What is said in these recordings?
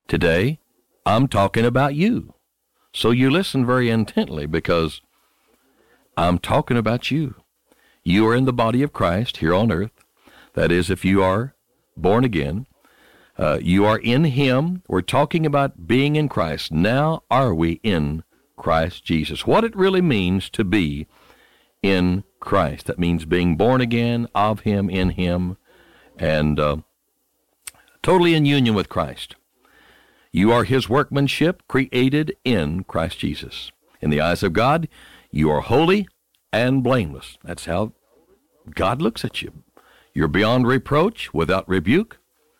Today, I'm talking about you. So you listen very intently because I'm talking about you. You are in the body of Christ here on earth. That is, if you are born again, you are in Him. We're talking about being in Christ. Now are we in Christ Jesus? What it really means to be in Christ. That means being born again, of Him, in Him, and totally in union with Christ. You are His workmanship, created in Christ Jesus. In the eyes of God, you are holy and blameless. That's how God looks at you. You're beyond reproach, without rebuke.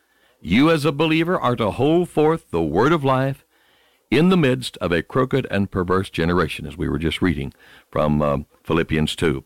You as a believer are to hold forth the word of life in the midst of a crooked and perverse generation, as we were just reading from Philippians 2.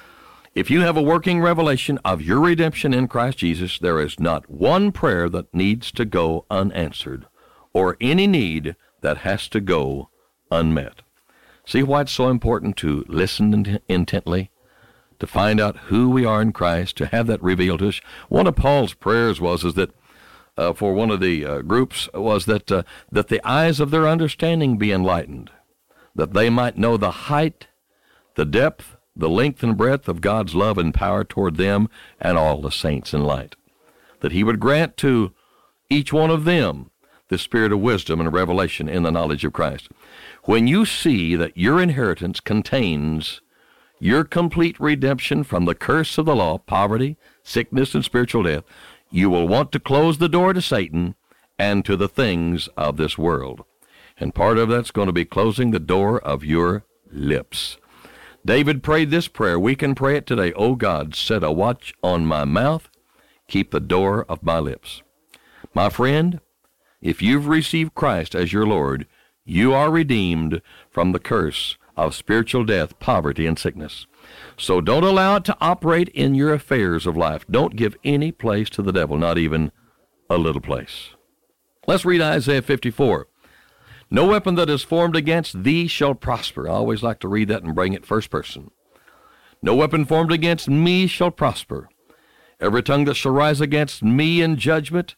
If you have a working revelation of your redemption in Christ Jesus, there is not one prayer that needs to go unanswered, or any need that has to go unmet. See why it's so important to listen intently, to find out who we are in Christ, to have that revealed to us. One of Paul's prayers was that for one of the groups was that the eyes of their understanding be enlightened, that they might know the height, the depth, the length and breadth of God's love and power toward them and all the saints in light, that He would grant to each one of them the spirit of wisdom and revelation in the knowledge of Christ. When you see that your inheritance contains your complete redemption from the curse of the law, poverty, sickness, and spiritual death, you will want to close the door to Satan and to the things of this world. And part of that's going to be closing the door of your lips. David prayed this prayer. We can pray it today. O God, set a watch on my mouth. Keep the door of my lips. My friend, if you've received Christ as your Lord, you are redeemed from the curse of spiritual death, poverty, and sickness. So don't allow it to operate in your affairs of life. Don't give any place to the devil, not even a little place. Let's read Isaiah 54. No weapon that is formed against thee shall prosper. I always like to read that and bring it first person. No weapon formed against me shall prosper. Every tongue that shall rise against me in judgment,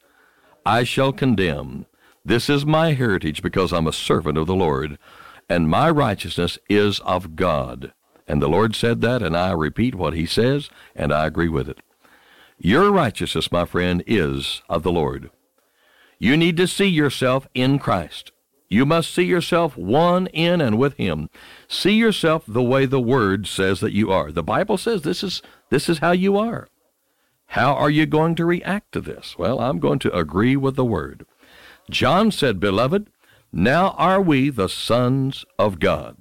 I shall condemn. This is my heritage, because I'm a servant of the Lord, and my righteousness is of God. And the Lord said that, and I repeat what He says, and I agree with it. Your righteousness, my friend, is of the Lord. You need to see yourself in Christ. You must see yourself one in and with Him. See yourself the way the Word says that you are. The Bible says this is how you are. How are you going to react to this? Well, I'm going to agree with the Word. John said, Beloved, now are we the sons of God.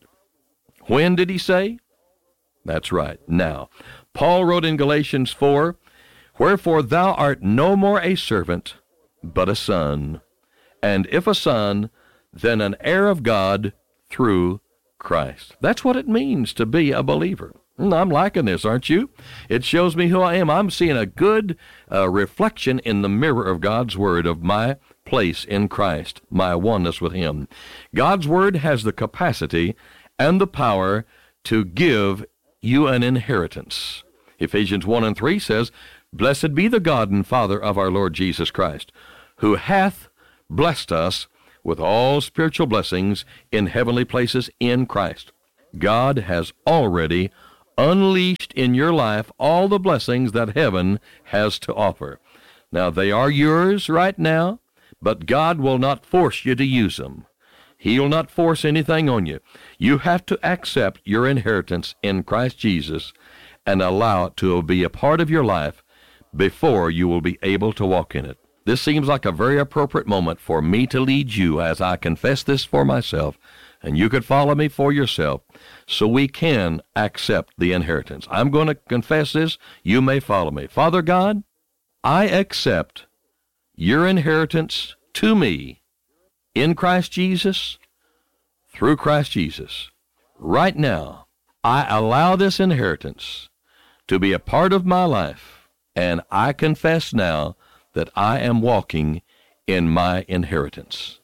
When did he say? That's right, now. Paul wrote in Galatians 4, Wherefore thou art no more a servant, but a son. And if a son, then an heir of God through Christ. That's what it means to be a believer. I'm liking this, aren't you? It shows me who I am. I'm seeing a good reflection in the mirror of God's Word of my place in Christ, my oneness with Him. God's Word has the capacity and the power to give you an inheritance. Ephesians 1 and 3 says, Blessed be the God and Father of our Lord Jesus Christ, who hath blessed us with all spiritual blessings in heavenly places in Christ. God has already unleashed in your life all the blessings that heaven has to offer. Now, they are yours right now, but God will not force you to use them. He'll not force anything on you. You have to accept your inheritance in Christ Jesus and allow it to be a part of your life before you will be able to walk in it. This seems like a very appropriate moment for me to lead you as I confess this for myself, and you could follow me for yourself, so we can accept the inheritance. I'm going to confess this. You may follow me. Father God, I accept your inheritance to me in Christ Jesus, through Christ Jesus. Right now, I allow this inheritance to be a part of my life, and I confess now that I am walking in my inheritance.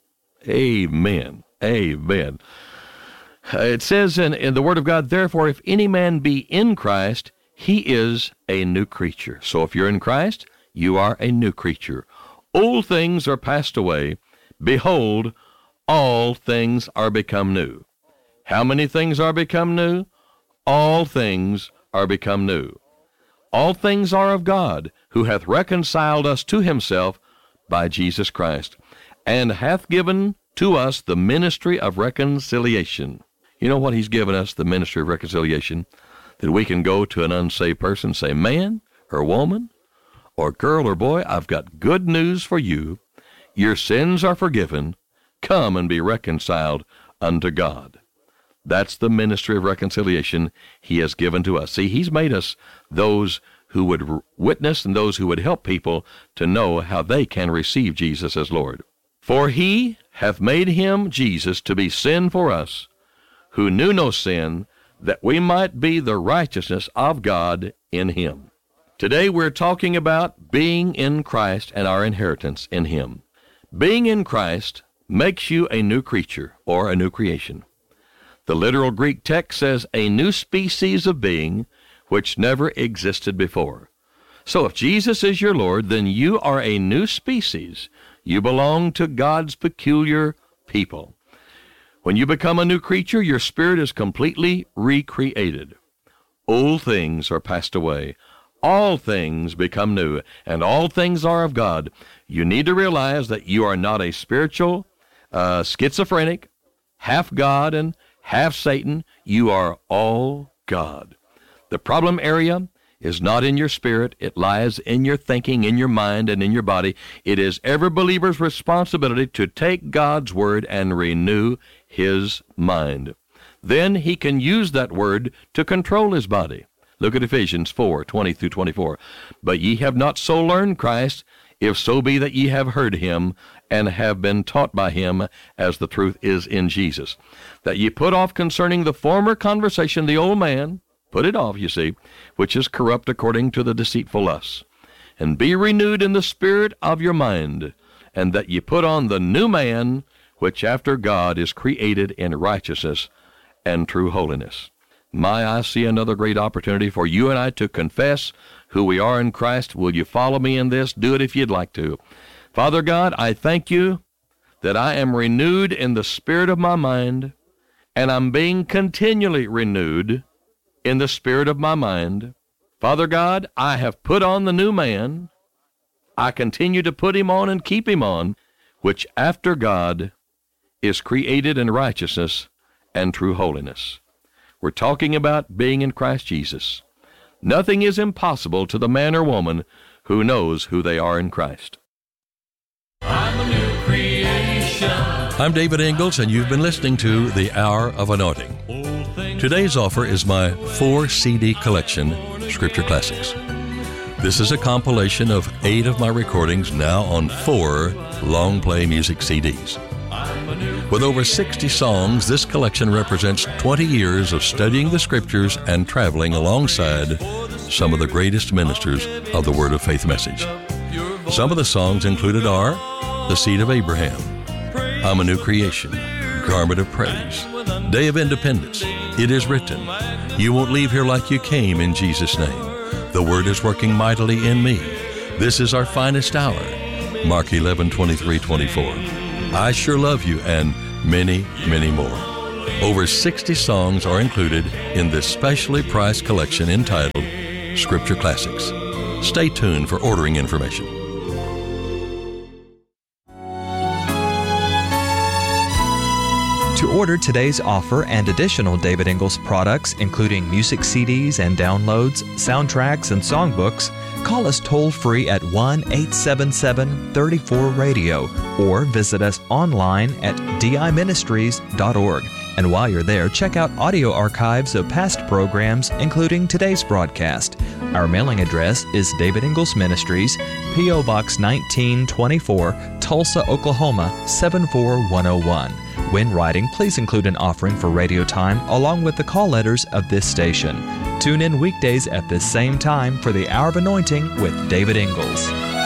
Amen. Amen. It says in the Word of God, Therefore, if any man be in Christ, he is a new creature. So if you're in Christ, you are a new creature. Old things are passed away. behold, all things are become new. How many things are become new? All things are become new. All things are of God, who hath reconciled us to himself by Jesus Christ, and hath given to us the ministry of reconciliation. You know what he's given us, the ministry of reconciliation? That we can go to an unsaved person and say, man or woman or girl or boy, I've got good news for you. Your sins are forgiven. Come and be reconciled unto God. That's the ministry of reconciliation he has given to us. See, he's made us those who would witness and those who would help people to know how they can receive Jesus as Lord. For he hath made him, Jesus, to be sin for us, who knew no sin, that we might be the righteousness of God in him. Today we're talking about being in Christ and our inheritance in him. Being in Christ makes you a new creature or a new creation. The literal Greek text says a new species of being which never existed before. So if Jesus is your Lord, then you are a new species. You belong to God's peculiar people. When you become a new creature, your spirit is completely recreated. Old things are passed away. All things become new, and all things are of God. You need to realize that you are not a spiritual schizophrenic, half God and half Satan. You are all God. The problem area is not in your spirit. It lies in your thinking, in your mind, and in your body. It is every believer's responsibility to take God's word and renew his mind. Then he can use that word to control his body. Look at Ephesians 4:20 through 24. But ye have not so learned Christ, if so be that ye have heard him, and have been taught by him, as the truth is in Jesus. That ye put off concerning the former conversation the old man, put it off, you see, which is corrupt according to the deceitful lusts, and be renewed in the spirit of your mind, and that ye put on the new man, which after God is created in righteousness and true holiness. I see another great opportunity for you and I to confess who we are in Christ. Will you follow me in this? Do it if you'd like to. Father God, I thank you that I am renewed in the spirit of my mind, and I'm being continually renewed in the spirit of my mind. Father God, I have put on the new man. I continue to put him on and keep him on, which after God is created in righteousness and true holiness. We're talking about being in Christ Jesus. Nothing is impossible to the man or woman who knows who they are in Christ. I'm a new creation. I'm David Ingalls, and you've been listening to The Hour of Anointing. Today's offer is my 4-CD collection, Scripture Classics. This is a compilation of 8 of my recordings now on 4 long-play music CDs. With over 60 songs, this collection represents 20 years of studying the Scriptures and traveling alongside some of the greatest ministers of the Word of Faith message. Some of the songs included are The Seed of Abraham, I'm a New Creation, Garment of Praise, Day of Independence, It Is Written, You Won't Leave Here Like You Came, in Jesus' name, The Word Is Working Mightily in Me, This Is Our Finest Hour, Mark 11:23-24, I Sure Love You, and many, many more. Over 60 songs are included in this specially priced collection entitled Scripture Classics. Stay tuned for ordering information. To order today's offer and additional David Ingalls products, including music CDs and downloads, soundtracks, and songbooks, call us toll-free at 1-877-34-RADIO or visit us online at diministries.org. And while you're there, check out audio archives of past programs, including today's broadcast. Our mailing address is David Ingalls Ministries, P.O. Box 1924, Tulsa, Oklahoma 74101. When writing, please include an offering for radio time along with the call letters of this station. Tune in weekdays at this same time for the Hour of Anointing with David Ingalls.